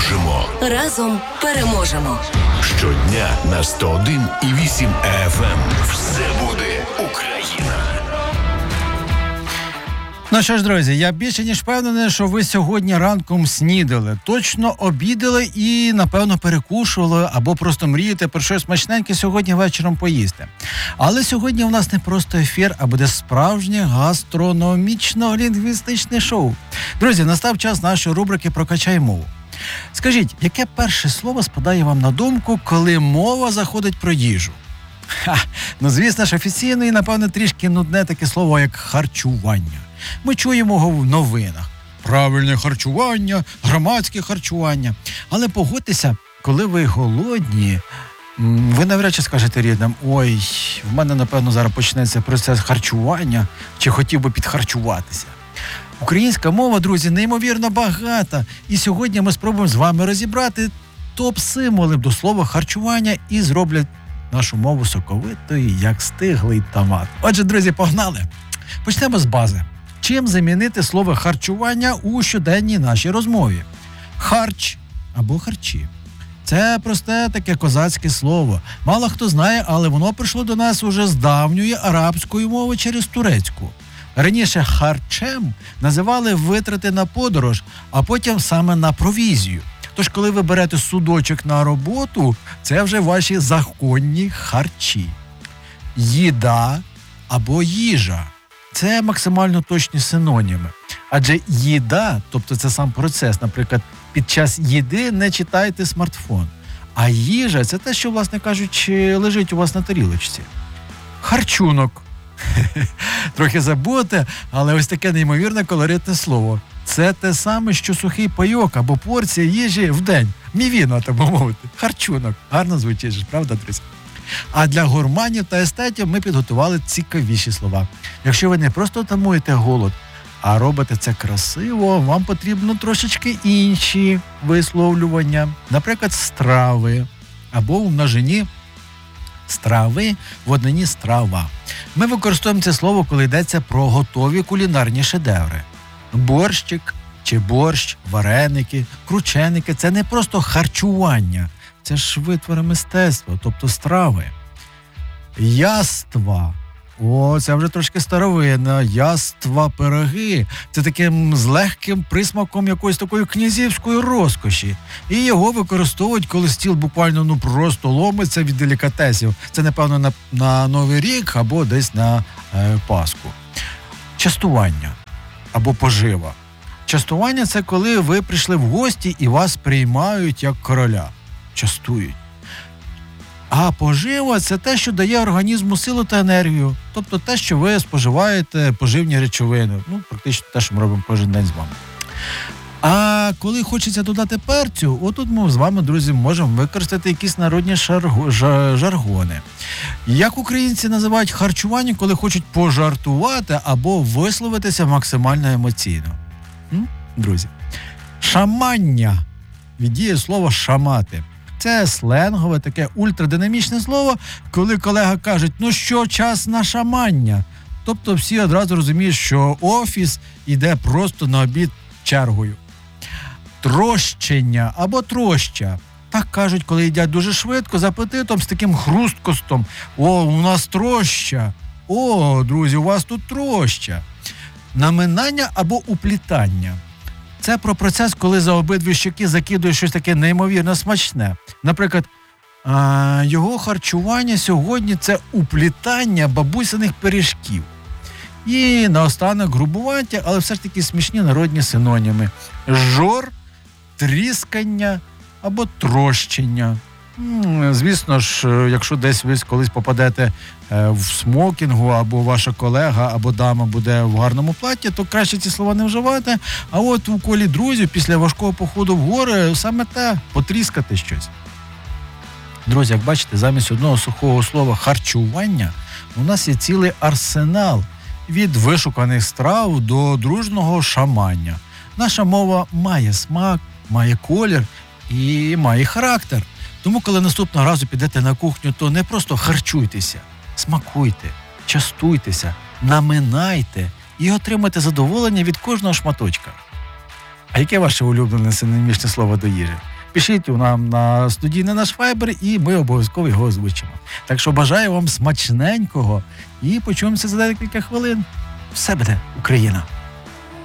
можемо. Разом переможемо. Щодня на 101,8 FM. Все буде Україна. Ну що ж, друзі, я більше ніж впевнений, що ви сьогодні ранком снідали, точно обідали і, напевно, перекушували або просто мрієте про щось смачненьке сьогодні вечором поїсти. Але сьогодні у нас не просто ефір, а буде справжнє гастрономічно-лінгвістичне шоу. Друзі, настав час нашої рубрики «Прокачай мову». Скажіть, яке перше слово спадає вам на думку, коли мова заходить про їжу? Ну, звісно ж, офіційно і, напевно, трішки нудне таке слово, як харчування. Ми чуємо його в новинах. Правильне харчування, громадське харчування. Але погодьтеся, коли ви голодні, ви навряд чи скажете рідним: ой, в мене, напевно, зараз почнеться процес харчування, чи хотів би підхарчуватися. Українська мова, друзі, неймовірно багата. І сьогодні ми спробуємо з вами розібрати топ-символи до слова харчування і зроблять нашу мову соковитою, як стиглий томат. Отже, друзі, погнали! Почнемо з бази. Чим замінити слово харчування у щоденній нашій розмові? Харч або харчі. Це просте таке козацьке слово. Мало хто знає, але воно прийшло до нас уже з давньої арабської мови через турецьку. Раніше харчем називали витрати на подорож, а потім саме на провізію. Тож, коли ви берете судочок на роботу, це вже ваші законні харчі. Їда або їжа. Це максимально точні синоніми. Адже їда, тобто це сам процес, наприклад, під час їди не читайте смартфон. А їжа – це те, що, власне кажучи, лежить у вас на тарілочці. Харчунок. Трохи забуте, але ось таке неймовірне колоритне слово. Це те саме, що сухий пайок або порція їжі в день. Мівіна, так би мовити. Харчунок. Гарно звучить, правда, друзі? А для гурманів та естетів ми підготували цікавіші слова. Якщо ви не просто тамуєте голод, а робите це красиво, вам потрібно трошечки інші висловлювання. Наприклад, страви або в множині страви, в однині страва. Ми використовуємо це слово, коли йдеться про готові кулінарні шедеври. Борщик чи борщ, вареники, крученики – це не просто харчування. Це ж витвори мистецтва, тобто страви. Яства. О, це вже трошки старовина. Яства, пироги. Це таким з легким присмаком якоїсь такої князівської розкоші. І його використовують, коли стіл буквально просто ломиться від делікатесів. Це, напевно, на Новий рік або десь на Пасху. Частування або пожива. Частування – це коли ви прийшли в гості і вас приймають як короля. Частують. А пожива – це те, що дає організму силу та енергію. Тобто те, що ви споживаєте поживні речовини. Ну, практично те, що ми робимо кожен день з вами. А коли хочеться додати перцю, отут ми з вами, друзі, можемо використати якісь народні жаргони. Як українці називають харчування, коли хочуть пожартувати або висловитися максимально емоційно? Друзі. Шамання. Від дії слова «шамати». Це сленгове, таке ультрадинамічне слово, коли колега каже: ну що, час на шамання. Тобто всі одразу розуміють, що офіс йде просто на обід чергою. Трощення або троща. Так кажуть, коли їдять дуже швидко, з апетитом, з таким хрусткостом. О, у нас троща. О, друзі, у вас тут троща. Наминання або уплітання. Це про процес, коли за обидві щоки закидує щось таке неймовірно смачне. Наприклад, його харчування сьогодні – це уплітання бабусиних пиріжків. І наостанок грубуваті, але все ж таки смішні народні синоніми. Жор, тріскання або трощення. Звісно ж, якщо десь ви колись попадете в смокінгу, або ваша колега, або дама буде в гарному платі, то краще ці слова не вживати. А от у колі друзів після важкого походу в гори саме те – потріскати щось. Друзі, як бачите, замість одного сухого слова «харчування» у нас є цілий арсенал від вишуканих страв до дружного шамання. Наша мова має смак, має колір і має характер. Тому, коли наступного разу підете на кухню, то не просто харчуйтеся, смакуйте, частуйтеся, наминайте і отримайте задоволення від кожного шматочка. А яке ваше улюблене синонімічне слово до їжі? Пишіть нам на студійний наш Вайбер, і ми обов'язково його озвучимо. Так що бажаю вам смачненького і почуємося за декілька хвилин. Все буде Україна!